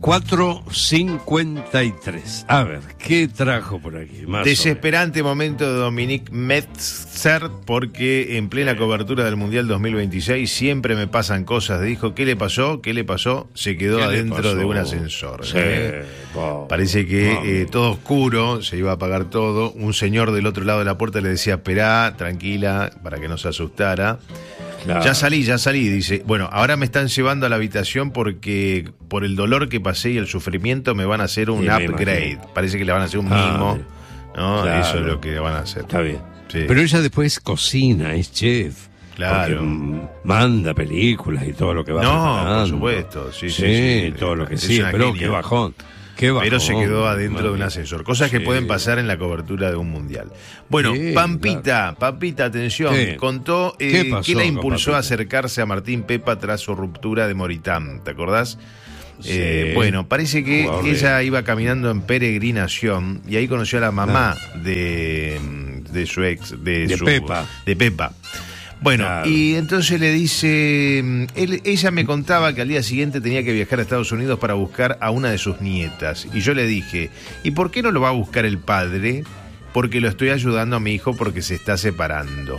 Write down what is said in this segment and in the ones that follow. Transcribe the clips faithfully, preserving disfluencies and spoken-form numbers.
cuatro cincuenta y tres. A ver, ¿qué trajo por aquí? Más Desesperante momento de Dominique Metzer, porque en plena cobertura del Mundial dos mil veintiséis siempre me pasan cosas. Dijo, ¿qué le pasó? ¿Qué le pasó? Se quedó adentro de un ascensor. Sí, ¿eh? wow. Parece que Wow. eh, todo oscuro, se iba a apagar todo. Un señor del otro lado de la puerta le decía, esperá, tranquila, para que no se asustara. Claro. Ya salí, ya salí, dice. Bueno, ahora me están llevando a la habitación porque por el dolor que pasé y el sufrimiento me van a hacer un Sí, me upgrade. imagino. Parece que le van a hacer un Ah, mimo, ¿no? claro. Eso es lo que le van a hacer. Está bien. Sí. Pero ella después cocina, es chef. Claro. Porque, mm, manda películas y todo lo que va No, preparando. por supuesto. Sí, sí, Sí, sí. todo lo que Es sí. una Pero genia. qué bajón. Qué bajón. Pero se quedó adentro de un Madre. ascensor. Cosas que Sí. pueden pasar en la cobertura de un mundial. Bueno, Sí, Pampita, claro. Pampita, atención, ¿Qué? contó eh, ¿Qué pasó que la con impulsó a Pampita? acercarse a Martín Pepa tras su ruptura de Moritán. ¿Te acordás? Sí. Eh, bueno, parece que Jugador de- ella iba caminando en peregrinación y ahí conoció a la mamá de, de su ex, de, De su, Pepa. de Pepa. Bueno, Claro. y entonces le dice, él, ella me contaba que al día siguiente tenía que viajar a Estados Unidos para buscar a una de sus nietas. Y yo le dije, ¿y por qué no lo va a buscar el padre? Porque lo estoy ayudando a mi hijo porque se está separando.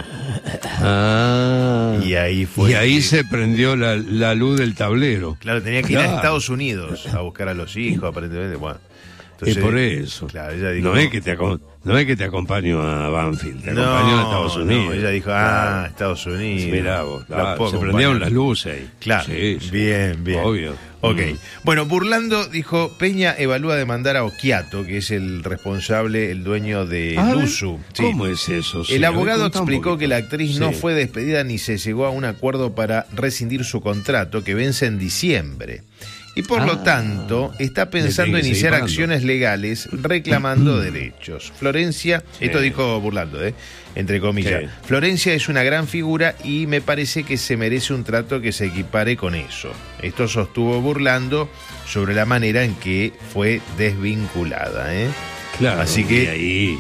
Ah. Y ahí fue. Y ahí que- se prendió la, la luz del tablero. Claro, tenía que ir a Claro. Estados Unidos a buscar a los hijos, aparentemente. Bueno, Y por eso. Claro, ella dijo, no, es que te acom- no es que te acompaño a Banfield, te no, acompaño a Estados no, Unidos. ella dijo, ah, Claro. Estados Unidos. Mirá vos, La claro, puedo se prendieron acompañar. las luces ahí. Claro, Sí, sí. bien, bien. Obvio. Ok. Mm. Bueno, burlando, dijo, Peña evalúa demandar a Occhiato, que es el responsable, el dueño de A ver, Luzu. Sí. ¿Cómo es eso? Sí, El a ver, abogado contá un explicó poquito. que la actriz no Sí. fue despedida ni se llegó a un acuerdo para rescindir su contrato que vence en diciembre. Y por lo Ah. tanto, está pensando tiene que iniciar seguir pagando. acciones legales reclamando derechos. Florencia, Sí. esto dijo burlando, ¿eh? entre comillas, Sí. Florencia es una gran figura y me parece que se merece un trato que se equipare con eso. Esto sostuvo burlando sobre la manera en que fue desvinculada. ¿eh? Claro, Así que- y ahí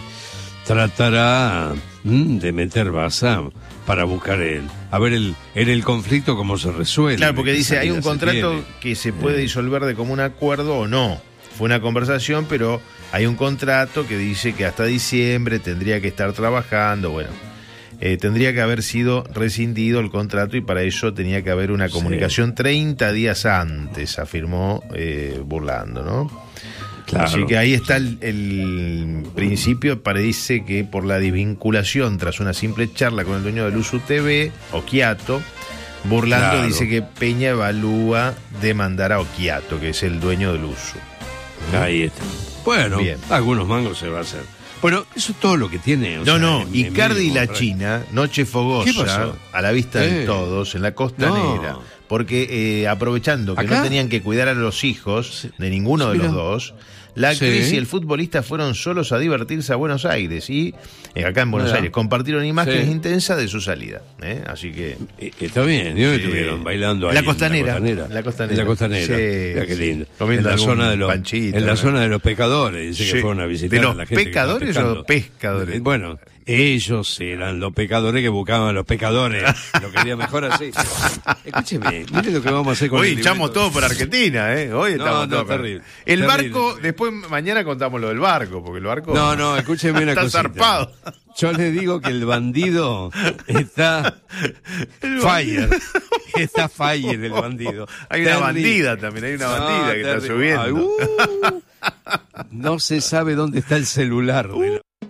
tratará mm, de meter baza para buscar el, a ver el, en el conflicto cómo se resuelve. Claro, porque qué dice, hay salida un se contrato tiene. que se puede Eh. disolver de común acuerdo o no. Fue una conversación, pero hay un contrato que dice que hasta diciembre tendría que estar trabajando. Bueno, eh, tendría que haber sido rescindido el contrato y para eso tenía que haber una comunicación treinta días antes, afirmó eh, burlando, ¿no? Claro. Así que ahí está el, el principio. Parece que por la desvinculación tras una simple charla con el dueño de Luzu T V, Occhiato, burlando Claro. dice que Peña evalúa demandar a Occhiato, que es el dueño de Luzu. Ahí está. Bueno, Bien. algunos mangos se va a hacer. Bueno, eso es todo lo que tiene. o No, sea, no, en- en Icardi y medio la contrato. China, noche ¿Qué fogosa, pasó? a la vista de Eh. todos, en la costanera. No. Porque eh, aprovechando que ¿Acá? no tenían que cuidar a los hijos Sí. de ninguno Sí, de los mira. dos, la actriz Sí. y el futbolista fueron solos a divertirse a Buenos Aires y eh, acá en Buenos Mira. Aires compartieron imágenes Sí. intensas de su salida. ¿eh? Así que... Eh, Está bien, ¿y dónde Sí. estuvieron? Bailando ahí. La costanera, En la costanera. la costanera. En la costanera. Sí, Mira qué sí. lindo. Comiendo En la algún zona de los panchito, en la ¿no? zona de los pecadores, dice Sí. que fueron a visitar ¿De los a la gente que estaba pecadores o pescando. pescadores? Eh, Bueno, ellos eran los pecadores que buscaban a los pecadores. Lo quería mejor así. Escúcheme, mire lo que vamos a hacer con Hoy el echamos libreto. todo por Argentina, ¿eh? Hoy No, estamos no, todos por- terrible. El Terrible, barco, terrible. después mañana contamos lo del barco, porque el barco No, no, escúcheme una está cosita. zarpado. Yo le digo que el bandido está fire. Está fire el bandido. Hay una Terrible. bandida también, hay una bandida No, que está terrible. subiendo. Ay, uh. No se sabe dónde está el celular. de la-